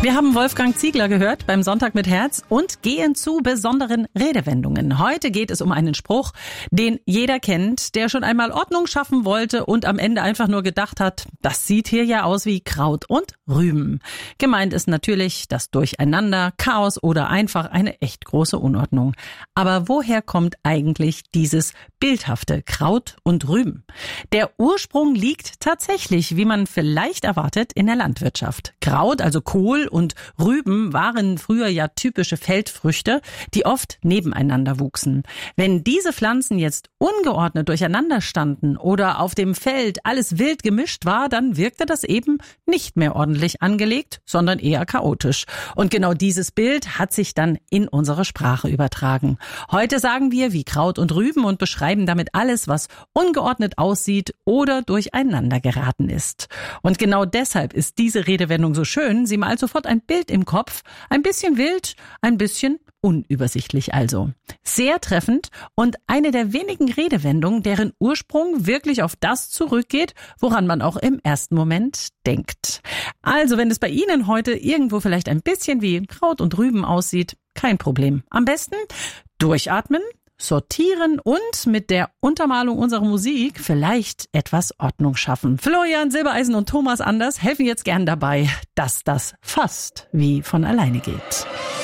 Wir haben Wolfgang Ziegler gehört beim Sonntag mit Herz und gehen zu besonderen Redewendungen. Heute geht es um einen Spruch, den jeder kennt, der schon einmal Ordnung schaffen wollte und am Ende einfach nur gedacht hat, das sieht hier ja aus wie Kraut und Rüben. Gemeint ist natürlich das Durcheinander, Chaos oder einfach eine echt große Unordnung. Aber woher kommt eigentlich dieses bildhafte Kraut und Rüben? Der Ursprung liegt tatsächlich, wie man vielleicht erwartet, in der Landwirtschaft. Kraut, also Kohl, und Rüben waren früher ja typische Feldfrüchte, die oft nebeneinander wuchsen. Wenn diese Pflanzen jetzt ungeordnet durcheinander standen oder auf dem Feld alles wild gemischt war, dann wirkte das eben nicht mehr ordentlich angelegt, sondern eher chaotisch. Und genau dieses Bild hat sich dann in unsere Sprache übertragen. Heute sagen wir wie Kraut und Rüben und beschreiben damit alles, was ungeordnet aussieht oder durcheinander geraten ist. Und genau deshalb ist diese Redewendung so schön. Sie malt sofort ein Bild im Kopf, ein bisschen wild, ein bisschen unübersichtlich also. Sehr treffend und eine der wenigen Redewendungen, deren Ursprung wirklich auf das zurückgeht, woran man auch im ersten Moment denkt. Also, wenn es bei Ihnen heute irgendwo vielleicht ein bisschen wie Kraut und Rüben aussieht, kein Problem. Am besten durchatmen, sortieren und mit der Untermalung unserer Musik vielleicht etwas Ordnung schaffen. Florian Silbereisen und Thomas Anders helfen jetzt gern dabei, dass das fast wie von alleine geht.